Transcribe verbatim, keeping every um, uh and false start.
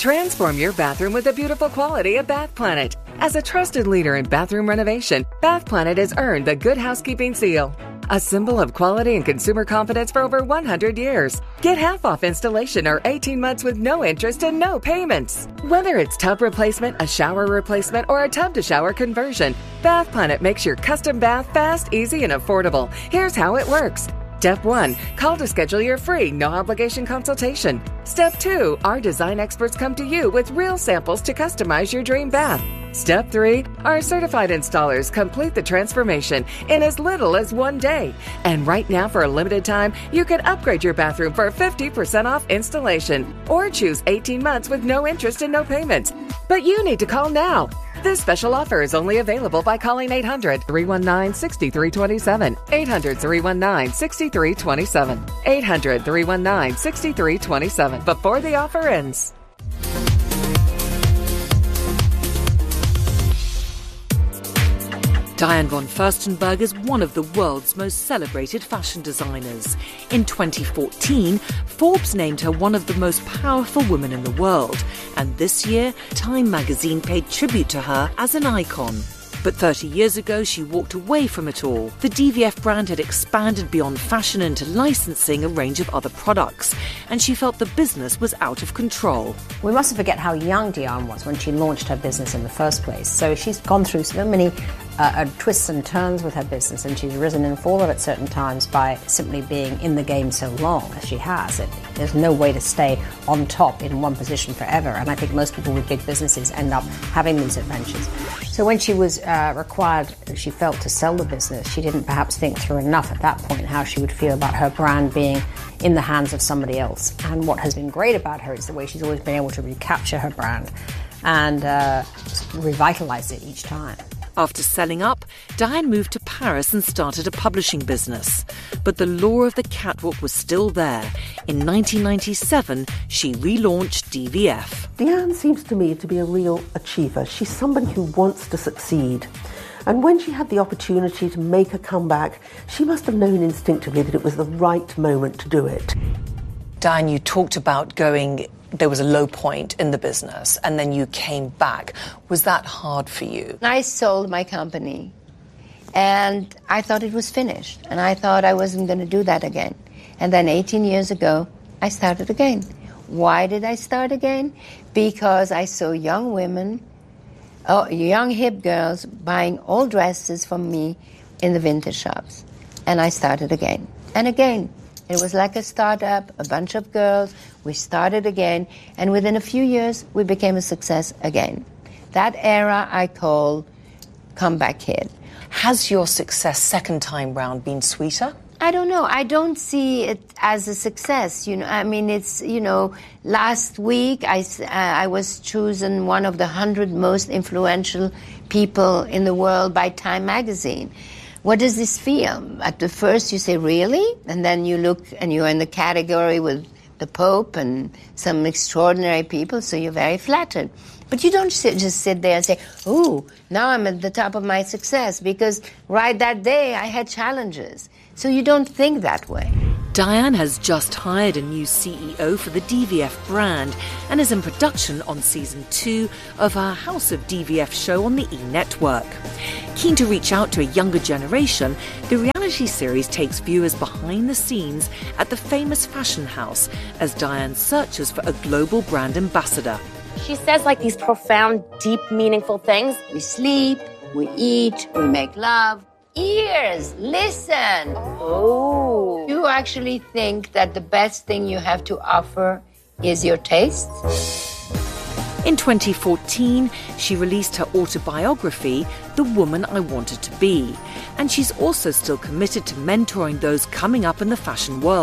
Transform your bathroom with the beautiful quality of Bath Planet. As a trusted leader in bathroom renovation, Bath Planet has earned the Good Housekeeping seal, a symbol of quality and consumer confidence for over one hundred years. Get half off installation or eighteen months with no interest and no payments. Whether it's tub replacement, a shower replacement, or a tub-to-shower conversion, Bath Planet makes your custom bath fast, easy, and affordable. Here's how it works. Step one, call to schedule your free, no-obligation consultation. Step two, our design experts come to you with real samples to customize your dream bath. Step three, our certified installers complete the transformation in as little as one day. And right now, for a limited time, you can upgrade your bathroom for fifty percent off installation or choose eighteen months with no interest and no payments. But you need to call now. This special offer is only available by calling eight hundred, three one nine, six three two seven, eight hundred, three one nine, six three two seven, eight hundred, three one nine, six three two seven before the offer ends. Diane von Furstenberg is one of the world's most celebrated fashion designers. In twenty fourteen, Forbes named her one of the most powerful women in the world, and this year, Time magazine paid tribute to her as an icon. But thirty years ago, she walked away from it all. The D V F brand had expanded beyond fashion into licensing a range of other products, and she felt the business was out of control. We mustn't forget how young Diane was when she launched her business in the first place. So she's gone through so many uh, uh, twists and turns with her business, and she's risen and fallen at certain times by simply being in the game so long as she has. It, there's no way to stay on top in one position forever, and I think most people with big businesses end up having these adventures. So when she was uh, required, she felt, to sell the business, she didn't perhaps think through enough at that point how she would feel about her brand being in the hands of somebody else. And what has been great about her is the way she's always been able to recapture her brand and uh, revitalize it each time. After selling up, Diane moved to Paris and started a publishing business. But the law of the catwalk was still there. In nineteen ninety-seven, she relaunched D V F. Diane seems to me to be a real achiever. She's somebody who wants to succeed. And when she had the opportunity to make a comeback, she must have known instinctively that it was the right moment to do it. Diane, you talked about going, there was a low point in the business, and then you came back. Was that hard for you? I sold my company, and I thought it was finished, and I thought I wasn't going to do that again. And then eighteen years ago, I started again. Why did I start again? Because I saw young women, oh, young hip girls buying old dresses from me in the vintage shops. And I started again and again. It was like a startup, a bunch of girls. We started again, and within a few years, we became a success again. That era I call comeback kid. Has your success second time round been sweeter? I don't know. I don't see it as a success. You know, I mean, it's, you know, last week I, uh, I was chosen one of the hundred most influential people in the world by Time magazine. What does this feel? At the first you say, really? And then you look and you're in the category with the Pope and some extraordinary people, so you're very flattered. But you don't sit, just sit there and say, ooh, now I'm at the top of my success, because right that day I had challenges. So you don't think that way. Diane has just hired a new C E O for the D V F brand and is in production on season two of her House of D V F show on the E! Network. Keen to reach out to a younger generation, the reality series takes viewers behind the scenes at the famous fashion house as Diane searches for a global brand ambassador. She says like these profound, deep, meaningful things. We sleep, we eat, we make love. Ears, listen. Oh. You actually think that the best thing you have to offer is your taste? In twenty fourteen, she released her autobiography, The Woman I Wanted to Be, and she's also still committed to mentoring those coming up in the fashion world.